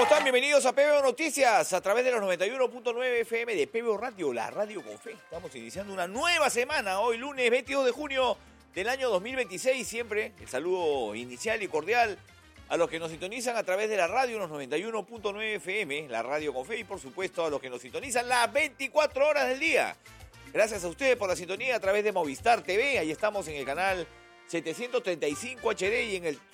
¿Cómo están? Bienvenidos a PBO Noticias a través de los 91.9 FM de PBO Radio, la radio con fe. Estamos iniciando una nueva semana, hoy lunes 22 de junio del año 2026. Siempre el saludo inicial y cordial a los que nos sintonizan a través de la radio, los 91.9 FM, la radio con fe, y por supuesto a los que nos sintonizan las 24 horas del día. Gracias a ustedes por la sintonía a través de Movistar TV. Ahí estamos en el canal 735 HD y en el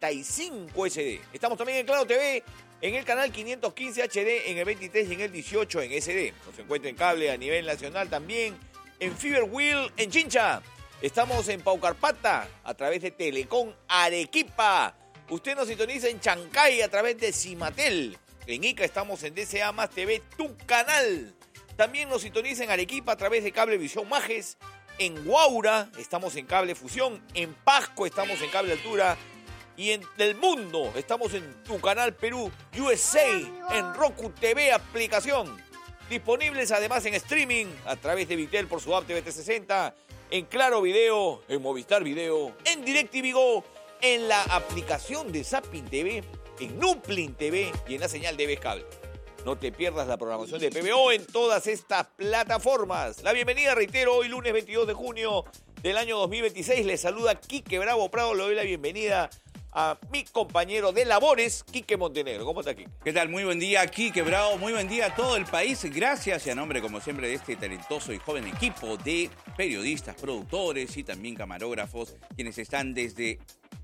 35 SD. Estamos también en Claro TV, en el canal 515 HD, en el 23 y en el 18 en SD. Nos encuentra en cable a nivel nacional también, en Fiberwheel, en Chincha. Estamos en Paucarpata a través de Telecom Arequipa. Usted nos sintoniza en Chancay a través de Cimatel. En Ica estamos en DCA Más TV, tu canal. También nos sintoniza en Arequipa a través de Cablevisión Majes. En Huaura estamos en Cable Fusión. En Pasco estamos en Cable Altura. Y en el mundo estamos en tu canal Perú USA, en Roku TV aplicación. Disponibles además en streaming a través de Vitel por su app TV360, en Claro Video, en Movistar Video, en DirecTV Go, en la aplicación de Zapping TV, en Nuplin TV y en la señal de Cable. No te pierdas la programación de PBO en todas estas plataformas. La bienvenida, reitero, hoy lunes 22 de junio del año 2026. Les saluda Quique Bravo Prado. Le doy la bienvenida a mi compañero de labores, Quique Montenegro. ¿Cómo está, Quique? ¿Qué tal? Muy buen día, Quique Bravo. Muy buen día a todo el país. Gracias y a nombre, como siempre, de este talentoso y joven equipo de periodistas, productores y también camarógrafos, quienes están desde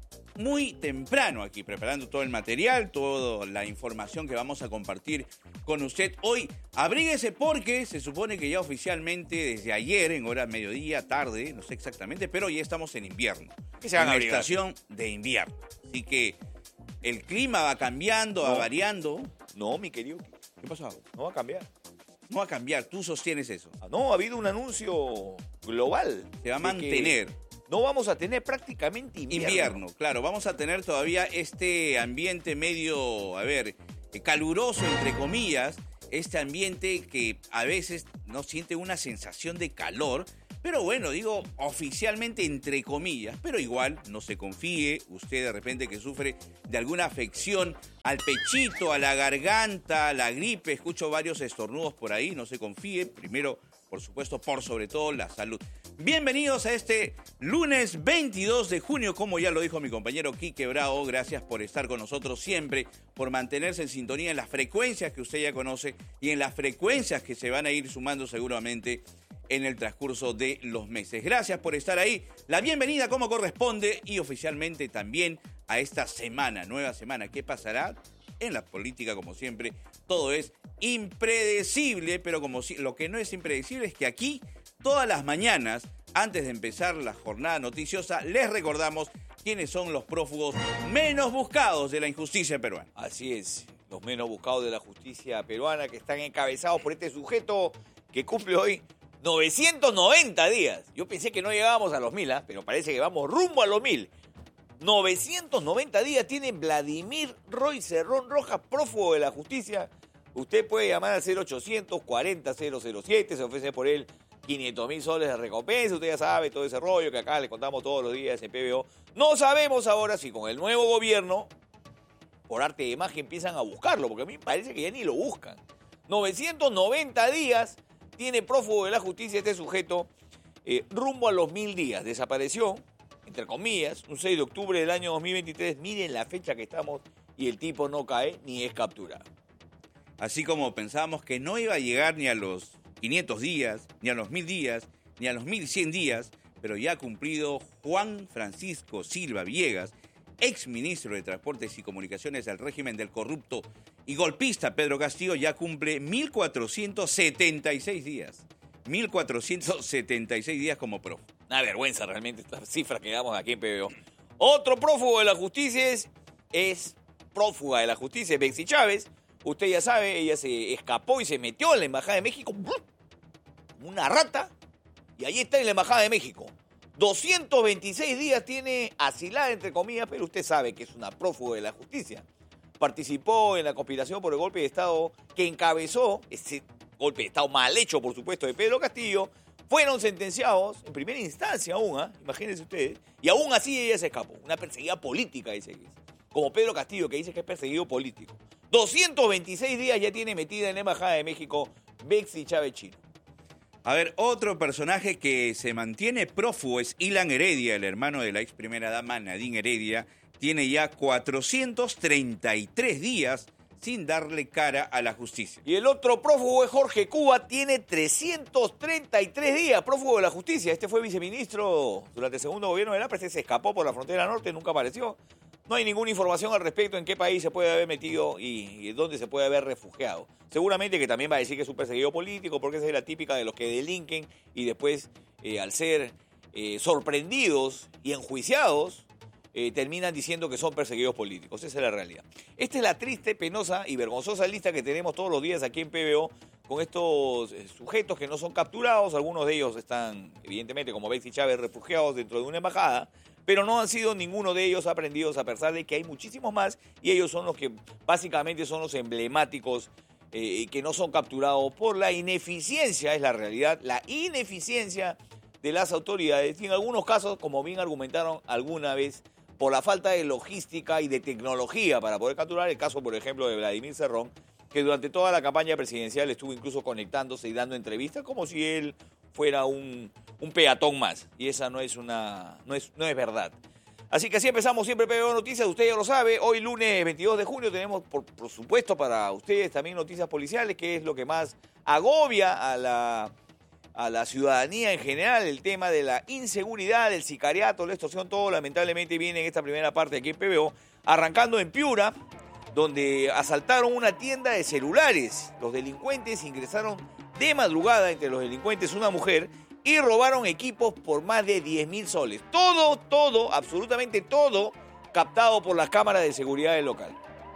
muy temprano aquí preparando todo el material, toda la información que vamos a compartir con usted hoy. Abríguese porque se supone que ya oficialmente desde ayer, en hora mediodía, tarde, no sé exactamente, pero ya estamos en invierno. ¿Qué se van a en la abrigar? estación de invierno. Así que el clima va cambiando, va variando. No, mi querido Quique, ¿Qué pasó? no va a cambiar. No va a cambiar, tú sostienes eso. No, ha habido un anuncio global. Se va a de mantener. que no vamos a tener prácticamente invierno. Claro, vamos a tener todavía este ambiente medio, caluroso, entre comillas, este ambiente que a veces no siente una sensación de calor, pero bueno, digo oficialmente entre comillas, pero igual no se confíe, usted de repente que sufre de alguna afección al pechito, a la garganta, a la gripe, escucho varios estornudos por ahí, no se confíe, primero, por supuesto, por sobre todo la salud. Bienvenidos a este lunes 22 de junio, como ya lo dijo mi compañero Quique Bravo. Gracias por estar con nosotros siempre, por mantenerse en sintonía en las frecuencias que usted ya conoce y en las frecuencias que se van a ir sumando seguramente en el transcurso de los meses. Gracias por estar ahí. La bienvenida como corresponde y oficialmente también a esta semana, nueva semana. ¿Qué pasará? En la política, como siempre, todo es impredecible, pero lo que no es impredecible es que aquí todas las mañanas, antes de empezar la jornada noticiosa, les recordamos quiénes son los prófugos menos buscados de la injusticia peruana. Así es, los menos buscados de la justicia peruana, que están encabezados por este sujeto que cumple hoy 990 días. Yo pensé que no llegábamos a los 1000, pero parece que vamos rumbo a los 1000. 990 días tiene Vladimir Roy Cerrón Rojas, prófugo de la justicia. Usted puede llamar al 0800-40-007, se ofrece por él 500.000 soles de recompensa. Usted ya sabe todo ese rollo que acá le contamos todos los días en PBO. No sabemos ahora si con el nuevo gobierno, por arte de magia, empiezan a buscarlo, porque a mí me parece que ya ni lo buscan. 990 días tiene prófugo de la justicia este sujeto, rumbo a los 1000 días. Desapareció, entre comillas, un 6 de octubre del año 2023. Miren la fecha que estamos y el tipo no cae ni es capturado. Así como pensábamos que no iba a llegar ni a los 500 días, ni a los 1000 días, ni a los 1100 días, pero ya ha cumplido Juan Francisco Silva Villegas, exministro de Transportes y Comunicaciones del régimen del corrupto y golpista Pedro Castillo, ya cumple 1476 días. 1476 días como prófugo. Una vergüenza realmente esta cifra que damos aquí en PBO. Otro prófugo de la justicia es prófuga de la justicia, es Betsy Chávez. Usted ya sabe, ella se escapó y se metió en la Embajada de México, una rata, y ahí está en la Embajada de México. 226 días tiene asilada, entre comillas, pero usted sabe que es una prófuga de la justicia. Participó en la conspiración por el golpe de Estado que encabezó, ese golpe de Estado mal hecho, por supuesto, de Pedro Castillo. Fueron sentenciados en primera instancia aún, imagínense ustedes, y aún así ella se escapó. Una perseguida política, dice que es. Como Pedro Castillo, que dice que es perseguido político. 226 días ya tiene metida en la Embajada de México Betsy Chávez Chino. A ver, otro personaje que se mantiene prófugo es Ilan Heredia, el hermano de la ex primera dama Nadine Heredia. Tiene ya 433 días sin darle cara a la justicia. Y el otro prófugo es Jorge Cuba, tiene 333 días prófugo de la justicia. Este fue viceministro durante el segundo gobierno de Lapra, este se escapó por la frontera norte, nunca apareció. No hay ninguna información al respecto en qué país se puede haber metido y dónde se puede haber refugiado. Seguramente que también va a decir que es un perseguido político, porque esa es la típica de los que delinquen y después, al ser sorprendidos y enjuiciados, terminan diciendo que son perseguidos políticos. Esa es la realidad. Esta es la triste, penosa y vergonzosa lista que tenemos todos los días aquí en PBO con estos sujetos que no son capturados. Algunos de ellos están, evidentemente, como Betsy Chávez, refugiados dentro de una embajada, pero no han sido ninguno de ellos aprendidos, a pesar de que hay muchísimos más, y ellos son los que básicamente son los emblemáticos que no son capturados por la ineficiencia, es la realidad, la ineficiencia de las autoridades, y en algunos casos, como bien argumentaron alguna vez, por la falta de logística y de tecnología para poder capturar. El caso, por ejemplo, de Vladimir Cerrón, que durante toda la campaña presidencial estuvo incluso conectándose y dando entrevistas como si él fuera un peatón más. Y esa no es verdad. Así que así empezamos siempre PBO Noticias, usted ya lo sabe. Hoy lunes 22 de junio tenemos, por supuesto, para ustedes también noticias policiales, que es lo que más agobia a la ciudadanía en general, el tema de la inseguridad, el sicariato, la extorsión, todo lamentablemente viene en esta primera parte aquí en PBO, arrancando en Piura, donde asaltaron una tienda de celulares. Los delincuentes ingresaron de madrugada, entre los delincuentes una mujer, y robaron equipos por más de 10.000 soles. Todo, absolutamente todo, captado por las cámaras de seguridad del local.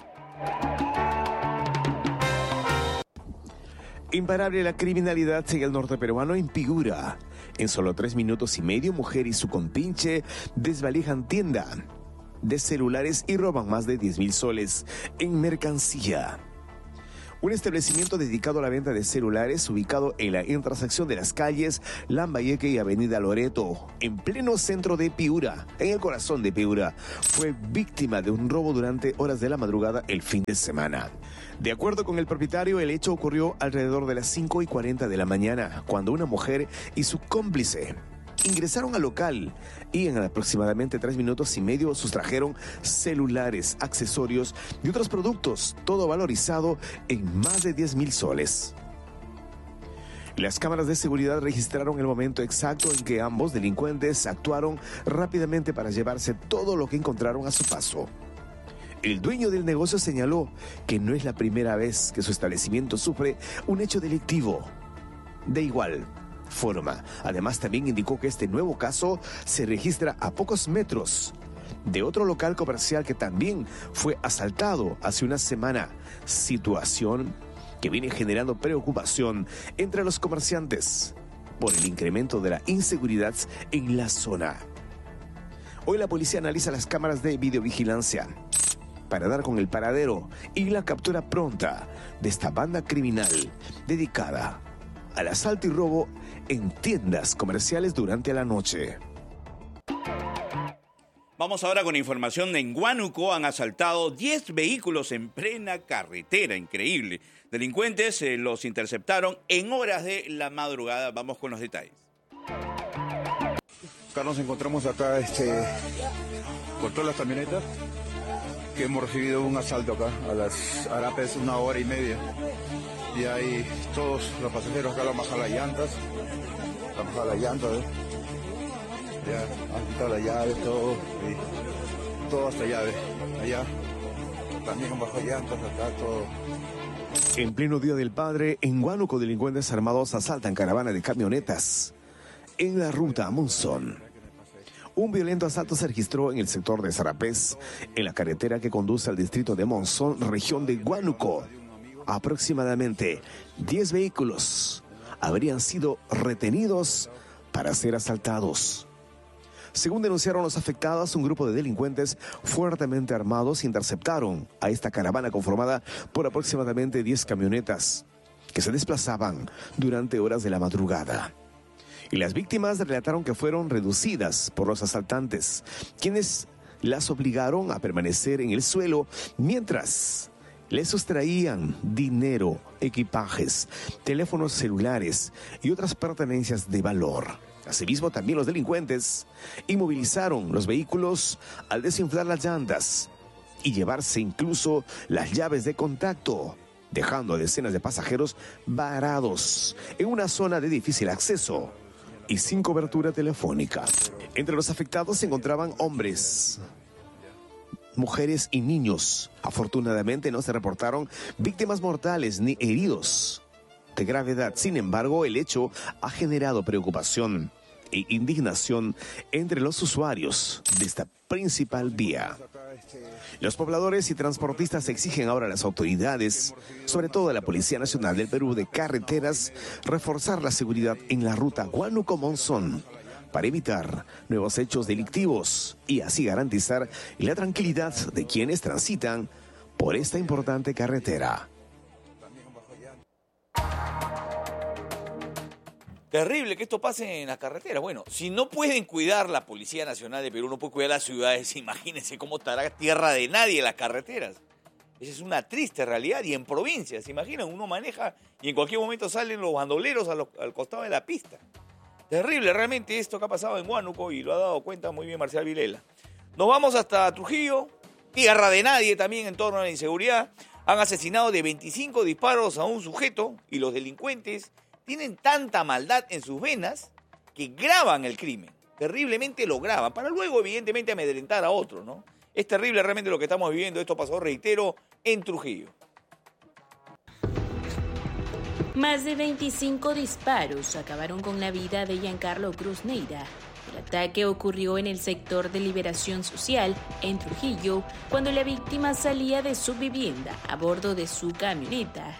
Imparable la criminalidad en el norte peruano en Piura. En solo 3 minutos y medio, mujer y su compinche desvalijan tienda de celulares y roban más de 10.000 soles en mercancía. Un establecimiento dedicado a la venta de celulares ubicado en la intersección de las calles Lambayeque y Avenida Loreto, en pleno centro de Piura, en el corazón de Piura, fue víctima de un robo durante horas de la madrugada el fin de semana. De acuerdo con el propietario, el hecho ocurrió alrededor de las 5:40 de la mañana, cuando una mujer y su cómplice ingresaron al local y en aproximadamente 3 minutos y medio sustrajeron celulares, accesorios y otros productos, todo valorizado en más de 10.000 soles. Las cámaras de seguridad registraron el momento exacto en que ambos delincuentes actuaron rápidamente para llevarse todo lo que encontraron a su paso. El dueño del negocio señaló que no es la primera vez que su establecimiento sufre un hecho delictivo. De igual forma, además también indicó que este nuevo caso se registra a pocos metros de otro local comercial que también fue asaltado hace una semana, situación que viene generando preocupación entre los comerciantes por el incremento de la inseguridad en la zona. Hoy la policía analiza las cámaras de videovigilancia para dar con el paradero y la captura pronta de esta banda criminal dedicada al asalto y robo en tiendas comerciales durante la noche. Vamos ahora con información. En Huánuco han asaltado 10 vehículos en plena carretera. Increíble. Delincuentes los interceptaron en horas de la madrugada. Vamos con los detalles. Acá nos encontramos acá con todas las camionetas que hemos recibido un asalto acá a las Arapes 1 hora y media. Y ahí todos los pasajeros acá han bajado las llantas. Han bajado las llantas, ya han quitado la llave, todo hasta llave. Allá también han bajado llantas, acá todo. En pleno Día del Padre, en Huánuco, delincuentes armados asaltan caravana de camionetas en la ruta Monzón. Un violento asalto se registró en el sector de Sarapés, en la carretera que conduce al distrito de Monzón, región de Huánuco. Aproximadamente 10 vehículos habrían sido retenidos para ser asaltados. Según denunciaron los afectados, un grupo de delincuentes fuertemente armados interceptaron a esta caravana conformada por aproximadamente 10 camionetas que se desplazaban durante horas de la madrugada. Y las víctimas relataron que fueron reducidas por los asaltantes, quienes las obligaron a permanecer en el suelo mientras Le sustraían dinero, equipajes, teléfonos celulares y otras pertenencias de valor. Asimismo, también los delincuentes inmovilizaron los vehículos al desinflar las llantas y llevarse incluso las llaves de contacto, dejando a decenas de pasajeros varados en una zona de difícil acceso y sin cobertura telefónica. Entre los afectados se encontraban hombres, mujeres y niños. Afortunadamente no se reportaron víctimas mortales ni heridos de gravedad. Sin embargo, el hecho ha generado preocupación e indignación entre los usuarios de esta principal vía. Los pobladores y transportistas exigen ahora a las autoridades, sobre todo a la Policía Nacional del Perú de Carreteras, reforzar la seguridad en la ruta Huánuco-Monzón para evitar nuevos hechos delictivos y así garantizar la tranquilidad de quienes transitan por esta importante carretera. Terrible que esto pase en las carreteras. Bueno, si no pueden cuidar la Policía Nacional de Perú, no puede cuidar las ciudades, imagínense cómo estará tierra de nadie las carreteras. Esa es una triste realidad. Y en provincias, ¿se imaginan? Uno maneja y en cualquier momento salen los bandoleros al costado de la pista. Terrible realmente esto que ha pasado en Huánuco y lo ha dado cuenta muy bien Marcial Vilela. Nos vamos hasta Trujillo, tierra de nadie también en torno a la inseguridad. Han asesinado de 25 disparos a un sujeto y los delincuentes tienen tanta maldad en sus venas que graban el crimen. Terriblemente lo graban, para luego evidentemente amedrentar a otros, ¿no? Es terrible realmente lo que estamos viviendo. Esto pasó, reitero, en Trujillo. Más de 25 disparos acabaron con la vida de Giancarlo Cruz Neira. El ataque ocurrió en el sector de Liberación Social, en Trujillo, cuando la víctima salía de su vivienda a bordo de su camioneta.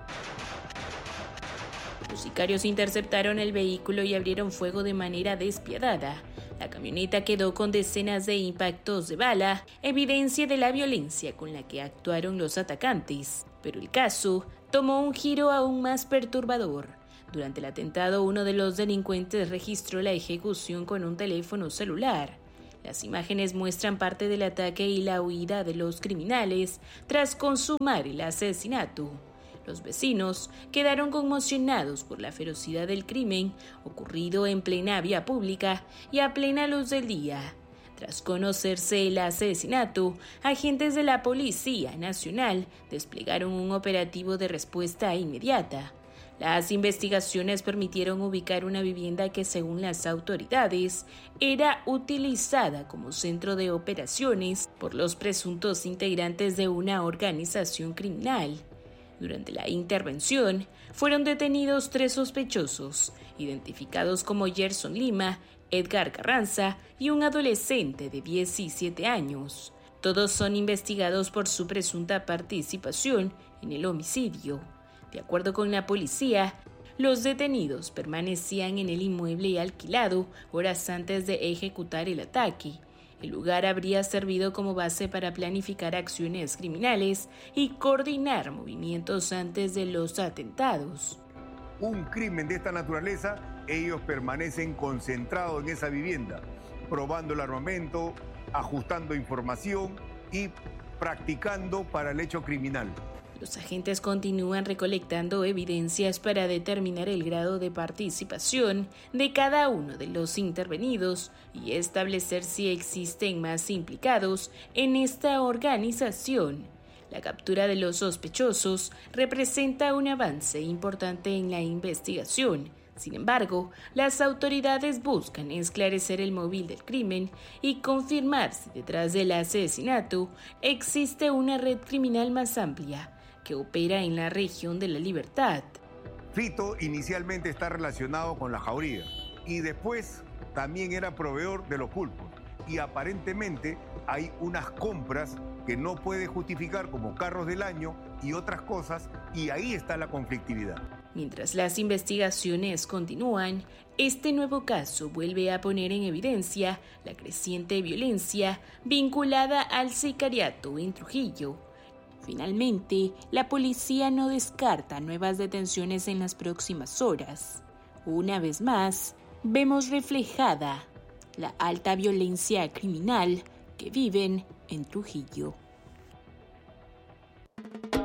Los sicarios interceptaron el vehículo y abrieron fuego de manera despiadada. La camioneta quedó con decenas de impactos de bala, evidencia de la violencia con la que actuaron los atacantes. Pero el caso tomó un giro aún más perturbador. Durante el atentado, uno de los delincuentes registró la ejecución con un teléfono celular. Las imágenes muestran parte del ataque y la huida de los criminales tras consumar el asesinato. Los vecinos quedaron conmocionados por la ferocidad del crimen ocurrido en plena vía pública y a plena luz del día. Tras conocerse el asesinato, agentes de la Policía Nacional desplegaron un operativo de respuesta inmediata. Las investigaciones permitieron ubicar una vivienda que, según las autoridades, era utilizada como centro de operaciones por los presuntos integrantes de una organización criminal. Durante la intervención, fueron detenidos 3 sospechosos, identificados como Gerson Lima, Edgar Carranza y un adolescente de 17 años. Todos son investigados por su presunta participación en el homicidio. De acuerdo con la policía, los detenidos permanecían en el inmueble alquilado horas antes de ejecutar el ataque. El lugar habría servido como base para planificar acciones criminales y coordinar movimientos antes de los atentados. Un crimen de esta naturaleza, ellos permanecen concentrados en esa vivienda, probando el armamento, ajustando información y practicando para el hecho criminal. Los agentes continúan recolectando evidencias para determinar el grado de participación de cada uno de los intervenidos y establecer si existen más implicados en esta organización. La captura de los sospechosos representa un avance importante en la investigación. Sin embargo, las autoridades buscan esclarecer el móvil del crimen y confirmar si detrás del asesinato existe una red criminal más amplia que opera en la región de La Libertad. Fito inicialmente está relacionado con la Jauría y después también era proveedor de los pulpos. Y aparentemente hay unas compras que no puede justificar como carros del año y otras cosas, y ahí está la conflictividad. Mientras las investigaciones continúan, este nuevo caso vuelve a poner en evidencia la creciente violencia vinculada al sicariato en Trujillo. Finalmente, la policía no descarta nuevas detenciones en las próximas horas. Una vez más, vemos reflejada la alta violencia criminal que viven en Trujillo.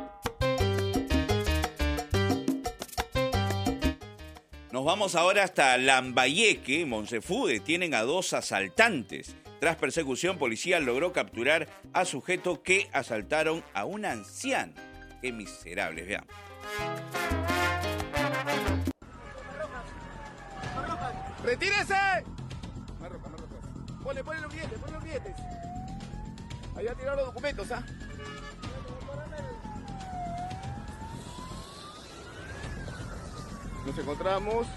Nos vamos ahora hasta Lambayeque, Monsefú, detienen a 2 asaltantes. Tras persecución, policía logró capturar a sujetos que asaltaron a una anciana. ¡Qué miserables! Veamos. ¡Retírese! Ponle los billetes, Allá tiraron los documentos, ¿ah? Nos encontramos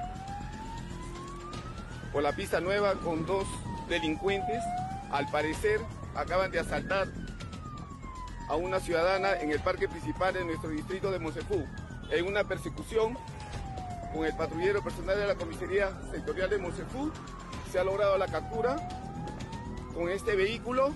por la pista nueva con 2 delincuentes. Al parecer acaban de asaltar a una ciudadana en el parque principal de nuestro distrito de Monsefú. En una persecución con el patrullero personal de la comisaría sectorial de Monsefú se ha logrado la captura con este vehículo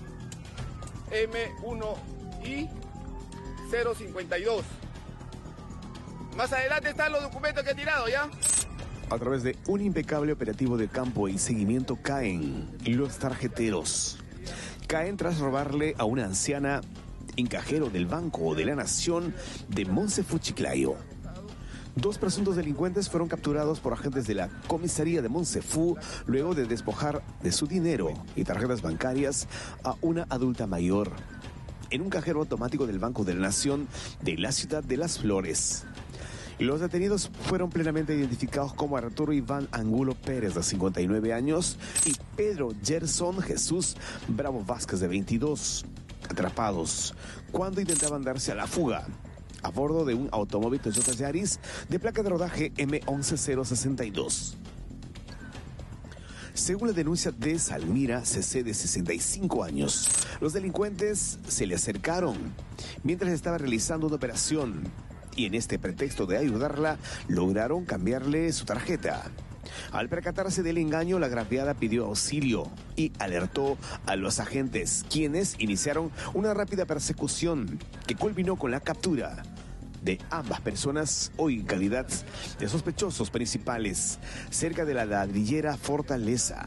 M1I 052. Más adelante están los documentos que he tirado, ¿ya? A través de un impecable operativo de campo y seguimiento caen los tarjeteros. Caen tras robarle a una anciana en cajero del Banco de la Nación de Monsefú, Chiclayo. 2 presuntos delincuentes fueron capturados por agentes de la comisaría de Monsefú luego de despojar de su dinero y tarjetas bancarias a una adulta mayor en un cajero automático del Banco de la Nación de la ciudad de Las Flores. Los detenidos fueron plenamente identificados como Arturo Iván Angulo Pérez, de 59 años, y Pedro Gerson Jesús Bravo Vázquez, de 22, atrapados cuando intentaban darse a la fuga a bordo de un automóvil Toyota Yaris de placa de rodaje M11062. Según la denuncia de Salmira CC, de 65 años, los delincuentes se le acercaron mientras estaba realizando una operación y en este pretexto de ayudarla lograron cambiarle su tarjeta. Al percatarse del engaño, la agraviada pidió auxilio y alertó a los agentes, quienes iniciaron una rápida persecución que culminó con la captura de ambas personas, hoy en calidad de sospechosos principales, cerca de la ladrillera Fortaleza.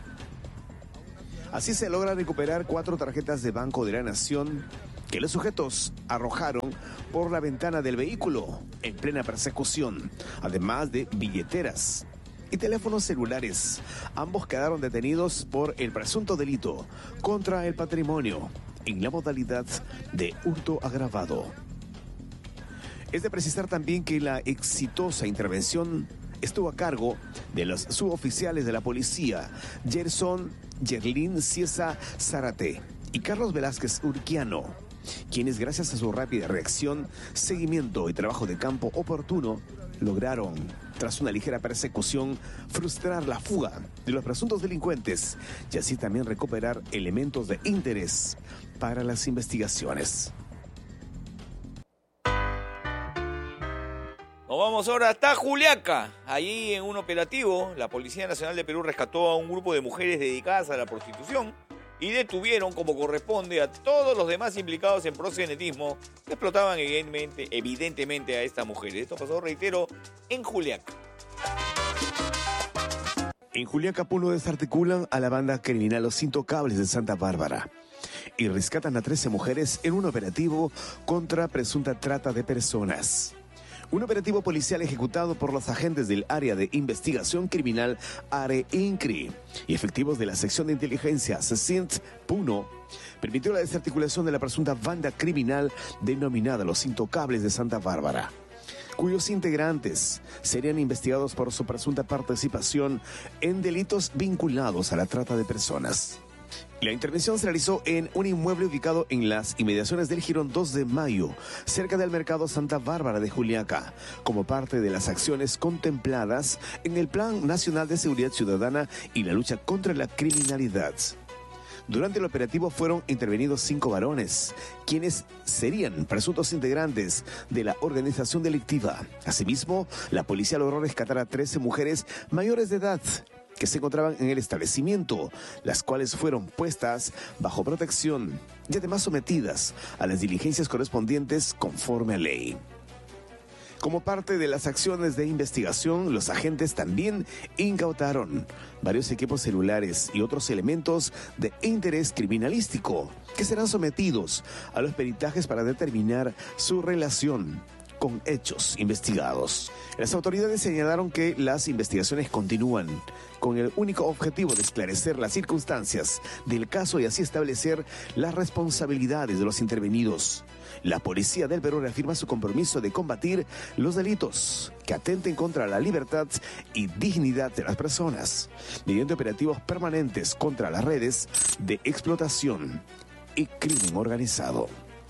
Así se logra recuperar 4 tarjetas de Banco de la Nación que los sujetos arrojaron por la ventana del vehículo en plena persecución, además de billeteras y teléfonos celulares. Ambos quedaron detenidos por el presunto delito contra el patrimonio en la modalidad de hurto agravado. Es de precisar también que la exitosa intervención estuvo a cargo de los suboficiales de la policía, Gerson Yerlin Ciesa Zárate y Carlos Velázquez Urquiano, quienes gracias a su rápida reacción, seguimiento y trabajo de campo oportuno, lograron, tras una ligera persecución, frustrar la fuga de los presuntos delincuentes y así también recuperar elementos de interés para las investigaciones. Nos vamos ahora hasta Juliaca. Allí en un operativo, la Policía Nacional de Perú rescató a un grupo de mujeres dedicadas a la prostitución y detuvieron, como corresponde, a todos los demás implicados en proxenetismo que explotaban evidentemente a estas mujeres. Esto pasó, reitero, en Juliaca. En Juliaca, Puno, desarticulan a la banda criminal Los Intocables de Santa Bárbara y rescatan a 13 mujeres en un operativo contra presunta trata de personas. Un operativo policial ejecutado por los agentes del Área de Investigación Criminal ARE-INCRI y efectivos de la sección de inteligencia CECINT Puno permitió la desarticulación de la presunta banda criminal denominada Los Intocables de Santa Bárbara, cuyos integrantes serían investigados por su presunta participación en delitos vinculados a la trata de personas. La intervención se realizó en un inmueble ubicado en las inmediaciones del Jirón 2 de Mayo, cerca del Mercado Santa Bárbara de Juliaca, como parte de las acciones contempladas en el Plan Nacional de Seguridad Ciudadana y la lucha contra la criminalidad. Durante el operativo fueron intervenidos 5 varones, quienes serían presuntos integrantes de la organización delictiva. Asimismo, la policía logró rescatar a 13 mujeres mayores de edad que se encontraban en el establecimiento, las cuales fueron puestas bajo protección y además sometidas a las diligencias correspondientes conforme a ley. Como parte de las acciones de investigación, los agentes también incautaron varios equipos celulares y otros elementos de interés criminalístico que serán sometidos a los peritajes para determinar su relación con hechos investigados. Las autoridades señalaron que las investigaciones continúan con el único objetivo de esclarecer las circunstancias del caso y así establecer las responsabilidades de los intervenidos. La policía del Perú reafirma su compromiso de combatir los delitos que atenten contra la libertad y dignidad de las personas, mediante operativos permanentes contra las redes de explotación y crimen organizado.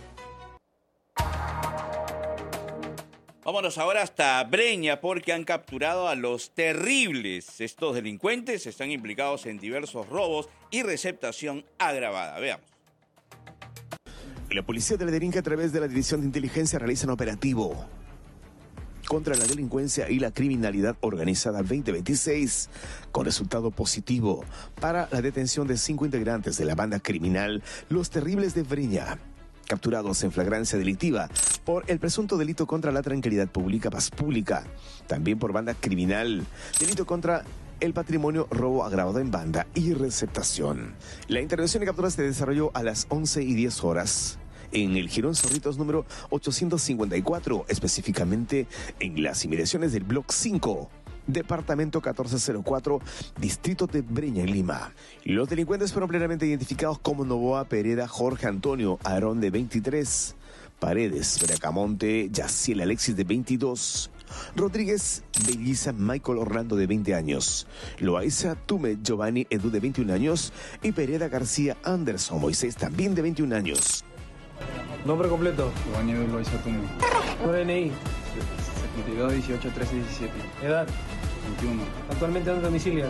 Vámonos ahora hasta Breña porque han capturado a los terribles. Estos delincuentes están implicados en diversos robos y receptación agravada. Veamos. La policía de la Derinca, a través de la División de Inteligencia, realiza un operativo contra la delincuencia y la criminalidad organizada 2026, con resultado positivo para la detención de 5 integrantes de la banda criminal Los Terribles de Breña, capturados en flagrancia delictiva por el presunto delito contra la tranquilidad pública, paz pública, también por banda criminal, delito contra el patrimonio, robo agravado en banda y receptación. La intervención de captura se desarrolló a las 11:10 en el Jirón Zorritos número 854, específicamente en las inmediaciones del Bloque 5, Departamento 1404, Distrito de Breña, en Lima. Los delincuentes fueron plenamente identificados como Novoa Pereda Jorge Antonio Aarón, de 23, Paredes Bracamonte Yaciel Alexis, de 22, Rodríguez Belliza Michael Orlando, de 20 años, Loaiza Tume Giovanni Edu, de 21 años, y Pereda García Anderson Moisés, también de 21 años. Nombre completo. Giovanni Edu Loaiza Tume. DNI. 72, 18, 13, 17. Edad. 21. Actualmente ¿dónde domicilias?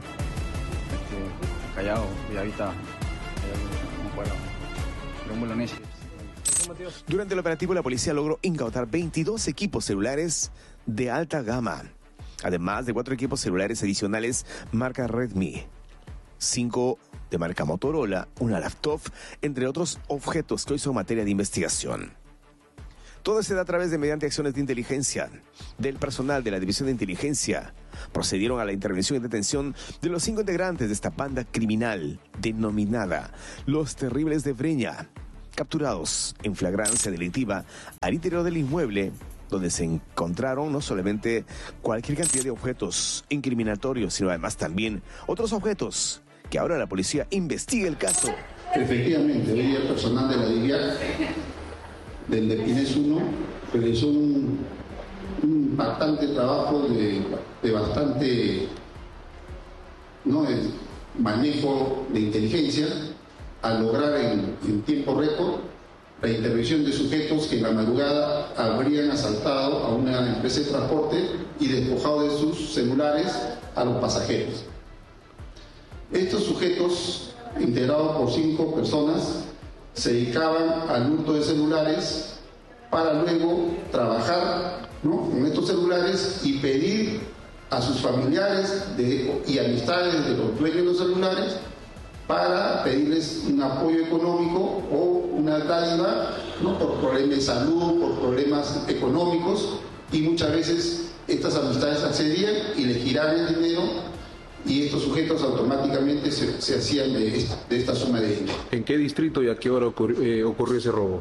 Callao, Villavita. No puedo. León Bolognesi. Durante el operativo, la policía logró incautar 22 equipos celulares de alta gama, además de 4 equipos celulares adicionales marca Redmi, 5 de marca Motorola, una laptop, entre otros objetos que hoy son materia de investigación. Todo se da a través de mediante acciones de inteligencia del personal de la División de Inteligencia. Procedieron a la intervención y detención de los 5 integrantes de esta banda criminal denominada Los Terribles de Breña, capturados en flagrancia delictiva al interior del inmueble, donde se encontraron no solamente cualquier cantidad de objetos incriminatorios, sino además también otros objetos que ahora la policía investiga el caso. Efectivamente, hoy día el personal de la DIVIAC del DEPINES 1 realizó un bastante trabajo de bastante manejo de inteligencia, al lograr en tiempo récord la intervención de sujetos que en la madrugada habrían asaltado a una empresa de transporte y despojado de sus celulares a los pasajeros. Estos sujetos, integrados por 5 personas, se dedicaban al hurto de celulares para luego trabajar con estos celulares y pedir a sus familiares y amistades de los dueños de los celulares para pedirles un apoyo económico o una dádiva, por problemas de salud, por problemas económicos, y muchas veces estas amistades accedían y les giraban el dinero y estos sujetos automáticamente se hacían de esta suma de dinero. ¿En qué distrito y a qué hora ocurrió ese robo?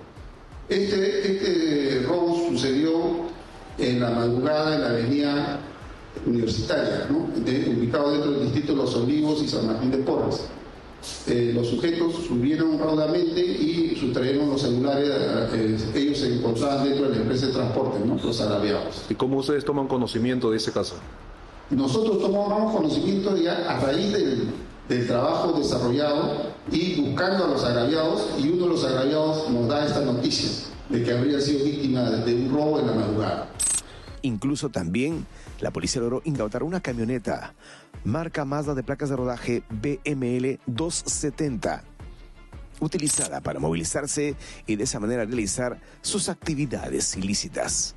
Este robo sucedió en la madrugada en la avenida Universitaria, ubicado dentro del distrito de Los Olivos y San Martín de Porres. Los sujetos subieron raudamente y sustrajeron los celulares. Ellos se encontraban dentro de la empresa de transporte, los agraviados. ¿Y cómo ustedes toman conocimiento de ese caso? Nosotros tomamos conocimiento ya a raíz del trabajo desarrollado y buscando a los agraviados, y uno de los agraviados nos da esta noticia de que habría sido víctima de un robo en la madrugada. Incluso también la policía logró incautar una camioneta marca Mazda de placas de rodaje BML 270, utilizada para movilizarse y de esa manera realizar sus actividades ilícitas.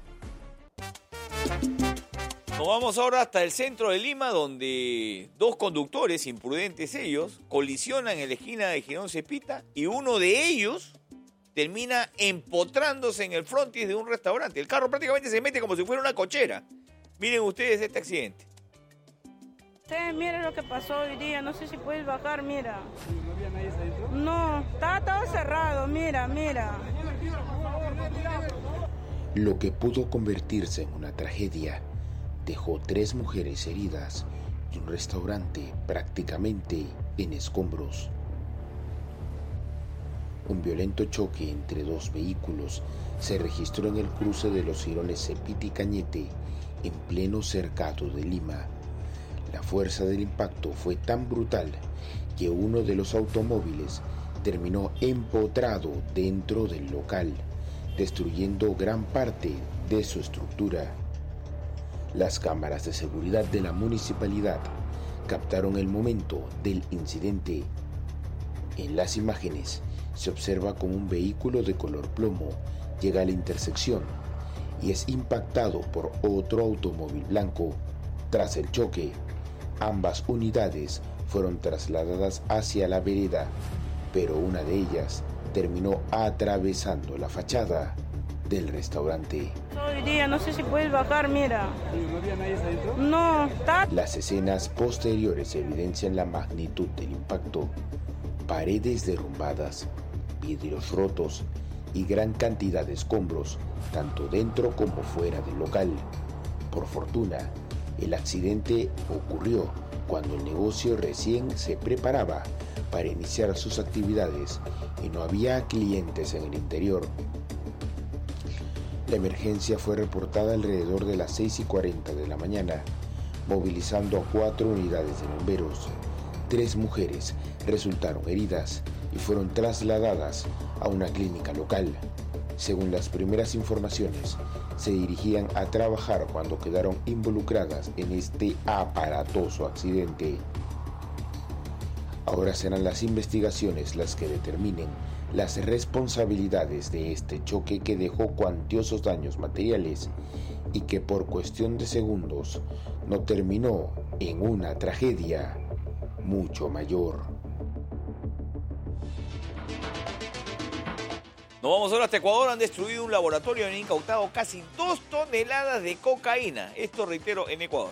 Nos vamos ahora hasta el centro de Lima, donde 2 conductores, imprudentes ellos, colisionan en la esquina de Girón Cepita y uno de ellos termina empotrándose en el frontis de un restaurante. El carro prácticamente se mete como si fuera una cochera. Miren ustedes este accidente. Ustedes miren lo que pasó hoy día, no sé si puedes bajar, mira. ¿No había nadie adentro? No, estaba todo cerrado, mira. Lo que pudo convertirse en una tragedia dejó 3 mujeres heridas y un restaurante prácticamente en escombros. Un violento choque entre 2 vehículos se registró en el cruce de los jirones Cepit y Cañete, en pleno cercado de Lima. La fuerza del impacto fue tan brutal que uno de los automóviles terminó empotrado dentro del local, destruyendo gran parte de su estructura. Las cámaras de seguridad de la municipalidad captaron el momento del incidente. En las imágenes se observa como un vehículo de color plomo llega a la intersección y es impactado por otro automóvil blanco. Tras el choque, ambas unidades fueron trasladadas hacia la vereda, pero una de ellas terminó atravesando la fachada del restaurante. Hoy día no sé si puedes bajar, mira. ¿No había nadie adentro? No, está. Las escenas posteriores evidencian la magnitud del impacto. Paredes derrumbadas, vidrios rotos y gran cantidad de escombros, tanto dentro como fuera del local. Por fortuna, el accidente ocurrió cuando el negocio recién se preparaba para iniciar sus actividades y no había clientes en el interior. La emergencia fue reportada alrededor de las 6:40 de la mañana, movilizando a 4 unidades de bomberos. 3 mujeres resultaron heridas y fueron trasladadas a una clínica local. Según las primeras informaciones, se dirigían a trabajar cuando quedaron involucradas en este aparatoso accidente. Ahora serán las investigaciones las que determinen las responsabilidades de este choque que dejó cuantiosos daños materiales y que por cuestión de segundos no terminó en una tragedia mucho mayor. Nos vamos ahora hasta Ecuador. Han destruido un laboratorio y han incautado casi 2 toneladas de cocaína. Esto, reitero, en Ecuador.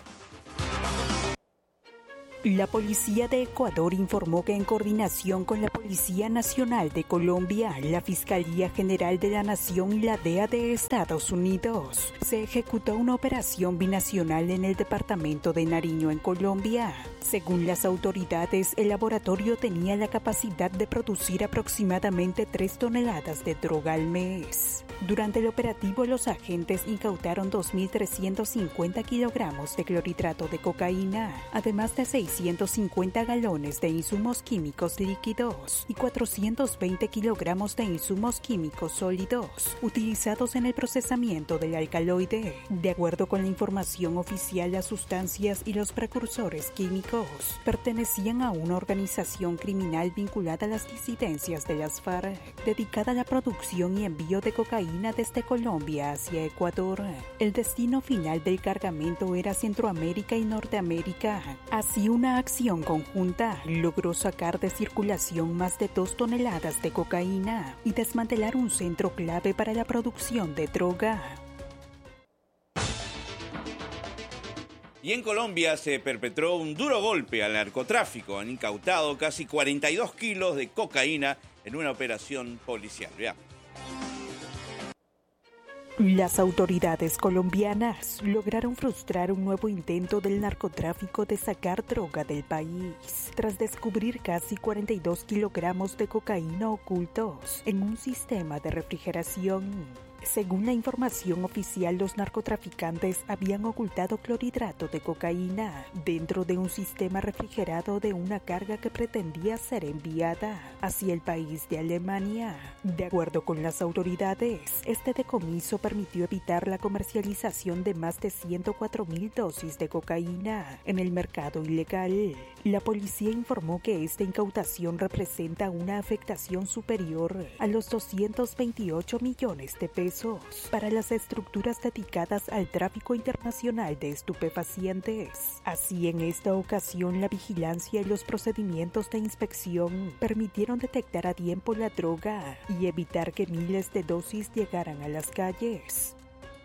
La Policía de Ecuador informó que en coordinación con la Policía Nacional de Colombia, la Fiscalía General de la Nación y la DEA de Estados Unidos, se ejecutó una operación binacional en el departamento de Nariño, en Colombia. Según las autoridades, el laboratorio tenía la capacidad de producir aproximadamente 3 toneladas de droga al mes. Durante el operativo, los agentes incautaron 2.350 kilogramos de clorhidrato de cocaína, además de 650 galones de insumos químicos líquidos y 420 kilogramos de insumos químicos sólidos, utilizados en el procesamiento del alcaloide. De acuerdo con la información oficial, las sustancias y los precursores químicos pertenecían a una organización criminal vinculada a las disidencias de las FARC, dedicada a la producción y envío de cocaína desde Colombia hacia Ecuador. El destino final del cargamento era Centroamérica y Norteamérica. Así, una acción conjunta logró sacar de circulación más de 2 toneladas de cocaína y desmantelar un centro clave para la producción de droga. Y en Colombia se perpetró un duro golpe al narcotráfico. Han incautado casi 42 kilos de cocaína en una operación policial. Veamos. Las autoridades colombianas lograron frustrar un nuevo intento del narcotráfico de sacar droga del país, tras descubrir casi 42 kilogramos de cocaína ocultos en un sistema de refrigeración. Según la información oficial, los narcotraficantes habían ocultado clorhidrato de cocaína dentro de un sistema refrigerado de una carga que pretendía ser enviada hacia el país de Alemania. De acuerdo con las autoridades, este decomiso permitió evitar la comercialización de más de 104.000 dosis de cocaína en el mercado ilegal. La policía informó que esta incautación representa una afectación superior a los 228 millones de pesos para las estructuras dedicadas al tráfico internacional de estupefacientes. Así, en esta ocasión, la vigilancia y los procedimientos de inspección permitieron detectar a tiempo la droga y evitar que miles de dosis llegaran a las calles.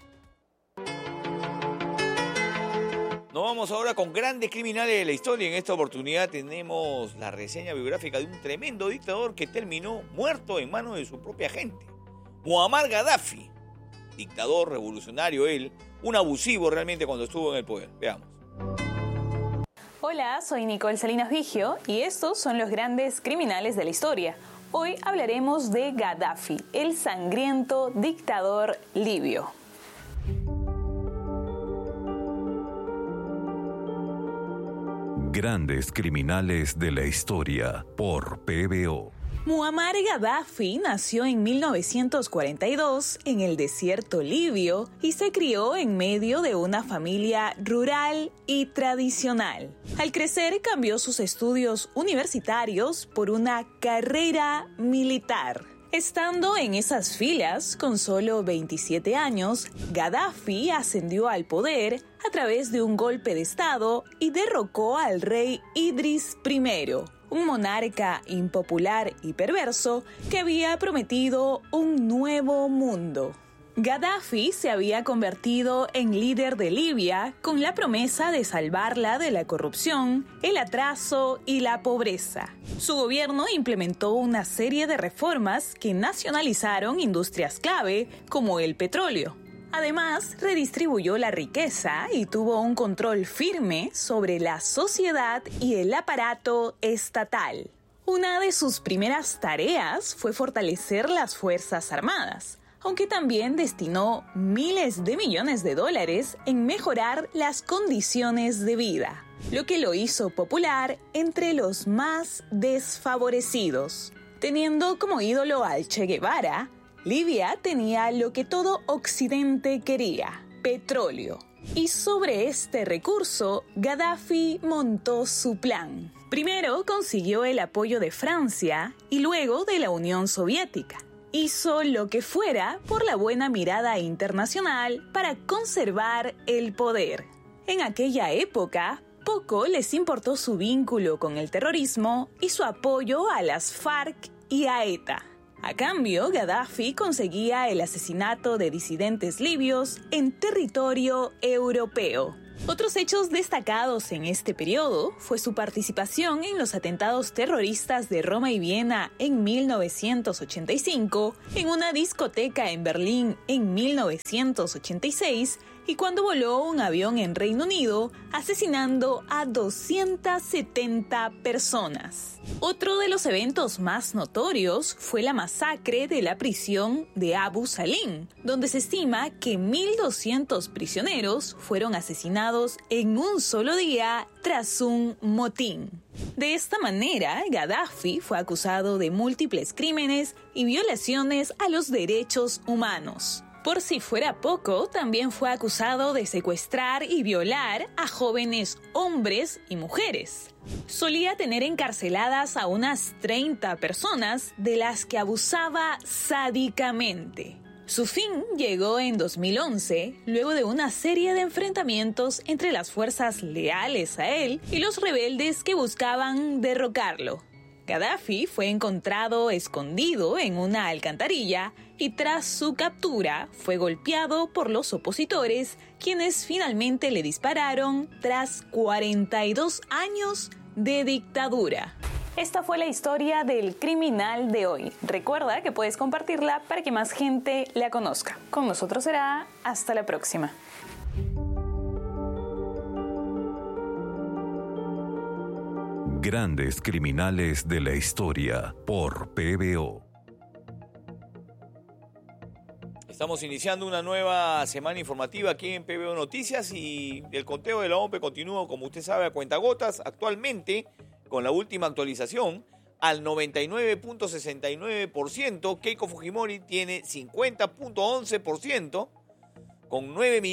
Nos vamos ahora con grandes criminales de la historia. En esta oportunidad tenemos la reseña biográfica de un tremendo dictador que terminó muerto en manos de su propia gente. Muammar Gaddafi, dictador, revolucionario él, un abusivo realmente cuando estuvo en el poder. Veamos. Hola, soy Nicole Salinas Vigio y estos son los grandes criminales de la historia. Hoy hablaremos de Gaddafi, el sangriento dictador libio. Grandes criminales de la historia por PBO. Muammar Gaddafi nació en 1942 en el desierto libio y se crió en medio de una familia rural y tradicional. Al crecer cambió sus estudios universitarios por una carrera militar. Estando en esas filas, con solo 27 años, Gaddafi ascendió al poder a través de un golpe de estado y derrocó al rey Idris I, un monarca impopular y perverso que había prometido un nuevo mundo. Gaddafi se había convertido en líder de Libia con la promesa de salvarla de la corrupción, el atraso y la pobreza. Su gobierno implementó una serie de reformas que nacionalizaron industrias clave como el petróleo. Además, redistribuyó la riqueza y tuvo un control firme sobre la sociedad y el aparato estatal. Una de sus primeras tareas fue fortalecer las Fuerzas Armadas, aunque también destinó miles de millones de dólares en mejorar las condiciones de vida, lo que lo hizo popular entre los más desfavorecidos. Teniendo como ídolo al Che Guevara, Libia tenía lo que todo Occidente quería: petróleo. Y sobre este recurso, Gaddafi montó su plan. Primero consiguió el apoyo de Francia y luego de la Unión Soviética. Hizo lo que fuera por la buena mirada internacional para conservar el poder. En aquella época, poco les importó su vínculo con el terrorismo y su apoyo a las FARC y a ETA. A cambio, Gaddafi conseguía el asesinato de disidentes libios en territorio europeo. Otros hechos destacados en este periodo fue su participación en los atentados terroristas de Roma y Viena en 1985, en una discoteca en Berlín en 1986 y cuando voló un avión en Reino Unido, asesinando a 270 personas. Otro de los eventos más notorios fue la masacre de la prisión de Abu Salim, donde se estima que 1.200 prisioneros fueron asesinados en un solo día tras un motín. De esta manera, Gaddafi fue acusado de múltiples crímenes y violaciones a los derechos humanos. Por si fuera poco, también fue acusado de secuestrar y violar a jóvenes hombres y mujeres. Solía tener encarceladas a unas 30 personas de las que abusaba sádicamente. Su fin llegó en 2011, luego de una serie de enfrentamientos entre las fuerzas leales a él y los rebeldes que buscaban derrocarlo. Gaddafi fue encontrado escondido en una alcantarilla y tras su captura fue golpeado por los opositores, quienes finalmente le dispararon tras 42 años de dictadura. Esta fue la historia del criminal de hoy. Recuerda que puedes compartirla para que más gente la conozca. Con nosotros será hasta la próxima. Grandes criminales de la historia por PBO. Estamos iniciando una nueva semana informativa aquí en PBO Noticias y el conteo de la OMP continúa, como usted sabe, a cuentagotas. Actualmente, con la última actualización, al 99.69%, Keiko Fujimori tiene 50.11%, con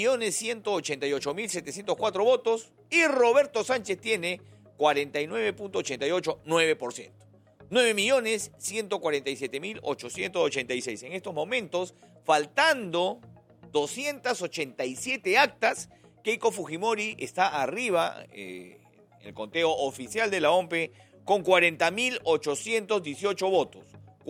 9.188.704 votos, y Roberto Sánchez tiene 49.88%, 9%. 9.147.886. En estos momentos, faltando 287 actas, Keiko Fujimori está arriba en el conteo oficial de la OMP con 40.818 votos.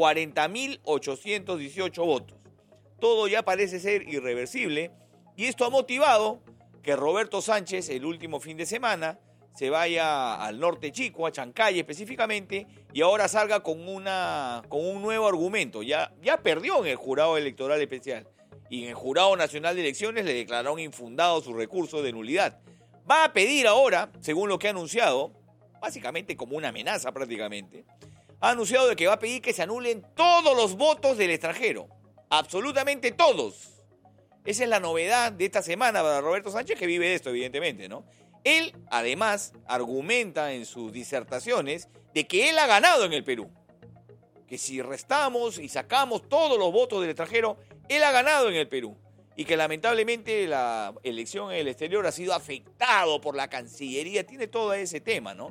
40.818 votos. Todo ya parece ser irreversible y esto ha motivado que Roberto Sánchez, el último fin de semana, se vaya al norte chico, a Chancay específicamente, y ahora salga con un nuevo argumento. Ya perdió en el jurado electoral especial. y en el Jurado Nacional de Elecciones le declararon infundado su recurso de nulidad. Va a pedir ahora, según lo que ha anunciado, básicamente como una amenaza prácticamente, ha anunciado de que va a pedir que se anulen todos los votos del extranjero, absolutamente todos. Esa es la novedad de esta semana para Roberto Sánchez, que vive de esto, evidentemente, ¿no? Él, además, argumenta en sus disertaciones de que él ha ganado en el Perú. Que si restamos y sacamos todos los votos del extranjero, él ha ganado en el Perú. Y que lamentablemente la elección en el exterior ha sido afectado por la Cancillería. Tiene todo ese tema, ¿no?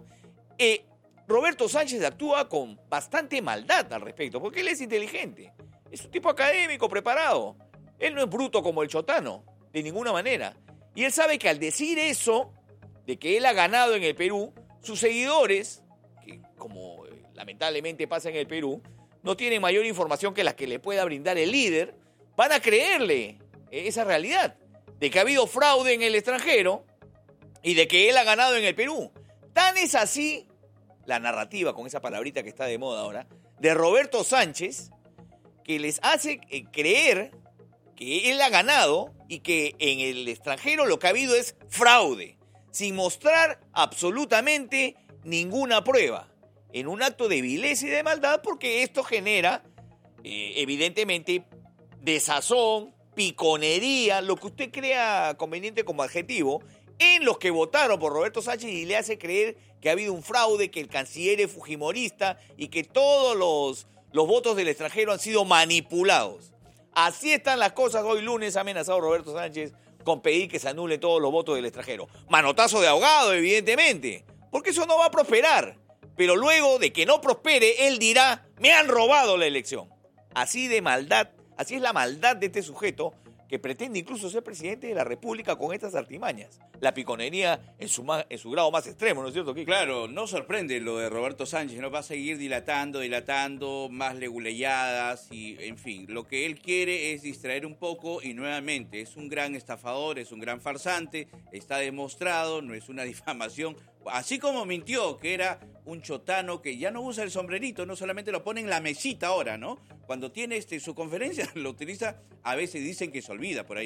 Roberto Sánchez actúa con bastante maldad al respecto, porque él es inteligente. Es un tipo académico, preparado. Él no es bruto como el chotano, de ninguna manera. Y él sabe que al decir eso, de que él ha ganado en el Perú, sus seguidores, que como lamentablemente pasa en el Perú, no tienen mayor información que la que le pueda brindar el líder, van a creerle esa realidad, de que ha habido fraude en el extranjero y de que él ha ganado en el Perú. Tan es así la narrativa, con esa palabrita que está de moda ahora, de Roberto Sánchez, que les hace creer que él ha ganado y que en el extranjero lo que ha habido es fraude, sin mostrar absolutamente ninguna prueba, en un acto de vileza y de maldad, porque esto genera, evidentemente, desazón, piconería, lo que usted crea conveniente como adjetivo, en los que votaron por Roberto Sánchez, y le hace creer que ha habido un fraude, que el canciller es fujimorista y que todos los votos del extranjero han sido manipulados. Así están las cosas. Hoy lunes ha amenazado Roberto Sánchez con pedir que se anulen todos los votos del extranjero. Manotazo de ahogado, evidentemente, porque eso no va a prosperar. Pero luego de que no prospere, él dirá, me han robado la elección. Así de maldad, así es la maldad de este sujeto, que pretende incluso ser presidente de la República con estas artimañas. La piconería en su grado más extremo, ¿no es cierto, Kiko? Claro, no sorprende lo de Roberto Sánchez, no va a seguir dilatando, más leguleyadas y, en fin, lo que él quiere es distraer un poco y nuevamente es un gran estafador, es un gran farsante, está demostrado, no es una difamación. Así como mintió que era un chotano que ya no usa el sombrerito, no solamente lo pone en la mesita ahora, ¿no? Cuando tiene su conferencia lo utiliza, a veces dicen que se olvida por ahí.